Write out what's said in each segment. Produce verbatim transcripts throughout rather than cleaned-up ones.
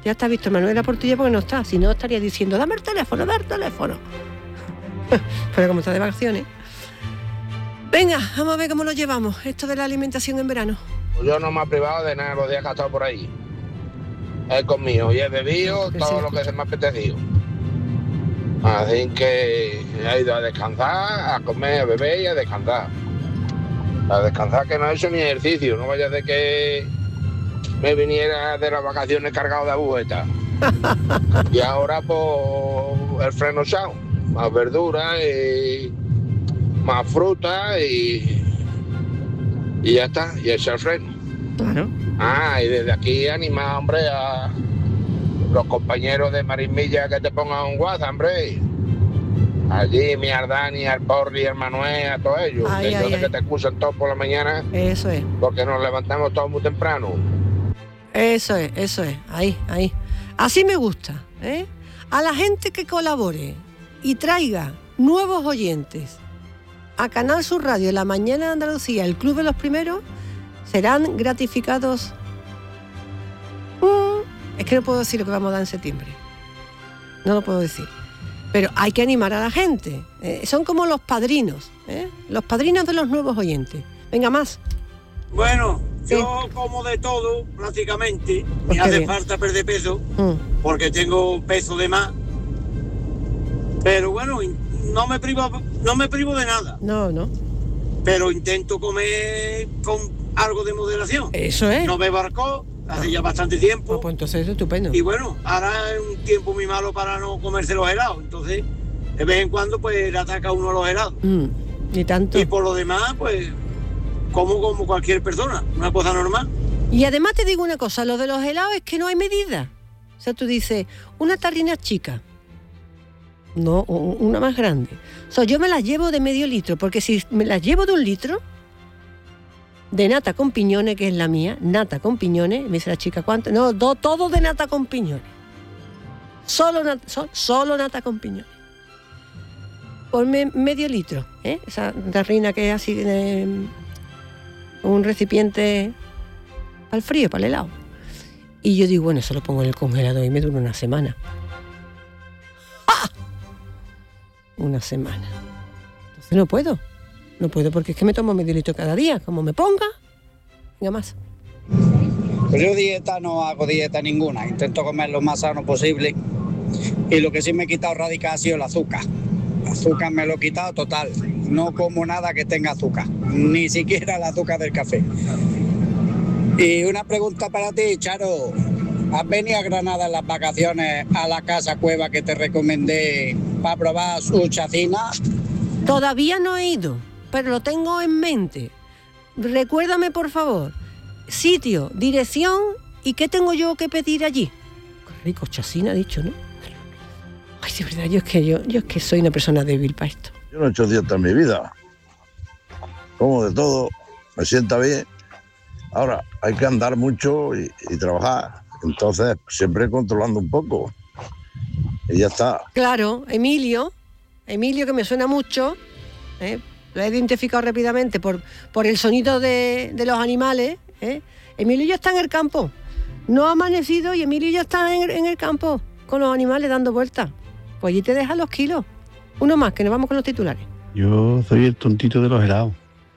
Ya está Víctor Manuel de la Portilla porque no está. Si no, estaría diciendo, dame el teléfono, dame el teléfono. Pero como está de vacaciones. Venga, vamos a ver cómo lo llevamos, esto de la alimentación en verano. Yo no me he privado de nada los días que he estado por ahí. He comido y he bebido no, todo lo que se me ha apetecido. Así que he ido a descansar, a comer, a beber y a descansar. A descansar, que no he hecho ni ejercicio. No vaya de que me viniera de las vacaciones cargado de agujetas. Y ahora pues el freno echado. Más verduras y más fruta y, y ya está, y echar el freno. Claro. Ah, y desde aquí animar, hombre, a los compañeros de Marismilla que te pongan un WhatsApp, hombre. Allí, mi Ardani, al Porri, al Manuel, a todos ellos. Ay, que, ay, ay. ay. que te excusan todos por la mañana. Eso es. Porque nos levantamos todos muy temprano. Eso es, eso es. Ahí, ahí. Así me gusta, ¿eh? A la gente que colabore y traiga nuevos oyentes a Canal Sur Radio en la mañana de Andalucía, el Club de los Primeros, serán gratificados. Mm, es que no puedo decir lo que vamos a dar en septiembre. No lo puedo decir. Pero hay que animar a la gente. Eh, son como los padrinos, ¿eh? Los padrinos de los nuevos oyentes. Venga, más. Bueno, Sí. yo como de todo, prácticamente. Pues Me qué hace bien. falta perder peso, Mm. porque tengo peso de más. Pero bueno, no me privo, no me privo de nada. No, no. Pero intento comer con algo de moderación. Eso es. No bebo alcohol, hace ya bastante tiempo. Ah, pues entonces es estupendo. Y bueno, ahora es un tiempo muy malo para no comerse los helados. Entonces, de vez en cuando, pues le ataca uno a los helados. Mm, ni tanto. Y por lo demás, pues, como como cualquier persona, una cosa normal. Y además te digo una cosa, lo de los helados es que no hay medida. O sea, tú dices, una tarrina chica. No, u- una más grande. O sea, yo me las llevo de medio litro, porque si me las llevo de un litro, de nata con piñones, que es la mía, nata con piñones, me dice la chica, ¿cuánto? No, do- todo de nata con piñones. Solo nata, so- solo nata con piñones. Ponme medio litro, ¿eh? Esa tarrina que es así, de, un recipiente para el frío, para el helado. Y yo digo, bueno, eso lo pongo en el congelador y me dura una semana. ¡Ah! Una semana. Entonces no puedo. No puedo porque es que me tomo medio litro cada día. Como me ponga, venga más. Pues yo dieta no hago dieta ninguna, intento comer lo más sano posible. Y lo que sí me he quitado radical ha sido el azúcar. El azúcar me lo he quitado total. No como nada que tenga azúcar, ni siquiera el azúcar del café. Y una pregunta para ti, Charo. ¿Has venido a Granada en las vacaciones a la casa cueva que te recomendé para probar su chacina? Todavía no he ido, pero lo tengo en mente. Recuérdame, por favor, sitio, dirección y qué tengo yo que pedir allí. Qué rico, chacina, ha dicho, ¿no? Ay, de verdad, yo es que yo, yo es que soy una persona débil para esto. Yo no he hecho dieta en mi vida. Como de todo, me sienta bien. Ahora, hay que andar mucho y, y trabajar. Entonces, siempre controlando un poco. Y ya está. Claro, Emilio, Emilio que me suena mucho, ¿eh? Lo he identificado rápidamente por, por el sonido de, de los animales, ¿eh? Emilio ya está en el campo. No ha amanecido y Emilio ya está en, en el campo con los animales dando vueltas. Pues allí te dejan los kilos. Uno más, que nos vamos con los titulares. Yo soy el tontito de los helados.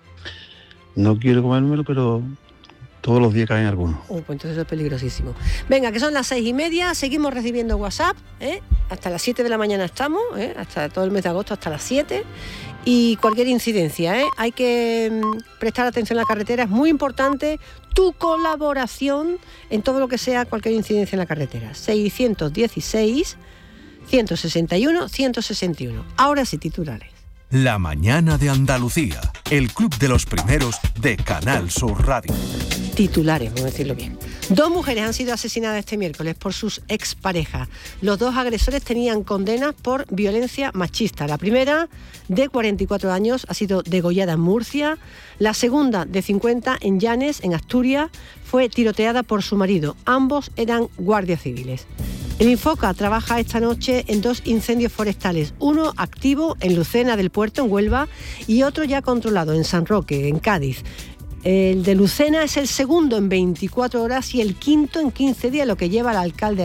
No quiero comérmelo, pero todos los días caen algunos. Oh, pues entonces eso es peligrosísimo. Venga, que son las seis y media, seguimos recibiendo WhatsApp, ¿eh? Hasta las siete de la mañana estamos, ¿eh? Hasta todo el mes de agosto, hasta las siete. Y cualquier incidencia, ¿eh? Hay que mm, prestar atención a la carretera, es muy importante tu colaboración en todo lo que sea cualquier incidencia en la carretera. seiscientos dieciséis, ciento sesenta y uno, ciento sesenta y uno. Ahora sí, titulares. La mañana de Andalucía, el club de los primeros de Canal Sur Radio. Titulares, vamos a decirlo bien. Dos mujeres han sido asesinadas este miércoles por sus exparejas. Los dos agresores tenían condenas por violencia machista. La primera, de cuarenta y cuatro años, ha sido degollada en Murcia. La segunda, de cincuenta, en Llanes, en Asturias, fue tiroteada por su marido. Ambos eran guardias civiles. El Infoca trabaja esta noche en dos incendios forestales, uno activo en Lucena del Puerto, en Huelva, y otro ya controlado en San Roque, en Cádiz. El de Lucena es el segundo en veinticuatro horas y el quinto en quince días, lo que lleva al alcalde